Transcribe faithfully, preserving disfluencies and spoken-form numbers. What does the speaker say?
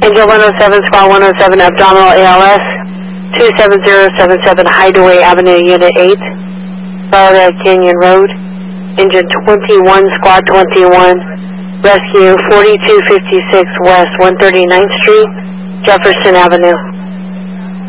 Angel one oh seven, Squad one oh seven, abdominal A L S, two seven zero seven seven, Hideaway Avenue, Unit eight, Ballarat Canyon Road, Engine twenty-one, Squad twenty-one, rescue forty-two fifty-six West one thirty-ninth Street, Jefferson Avenue.